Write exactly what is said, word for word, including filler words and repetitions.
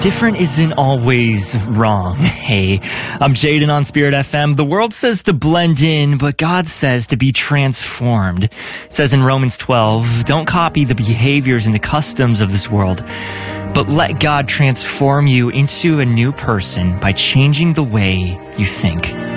Different isn't always wrong. Hey, I'm Jaden on Spirit F M. The world says to blend in, but God says to be transformed. It says in Romans twelve, don't copy the behaviors and the customs of this world, but let God transform you into a new person by changing the way you think.